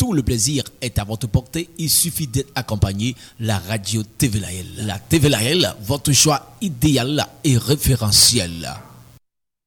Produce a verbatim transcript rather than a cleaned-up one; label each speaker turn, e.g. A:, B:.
A: tout le plaisir est à votre portée. Il suffit d'être accompagné. La radio T V L A L. La T V L A L, votre choix idéal et référentiel.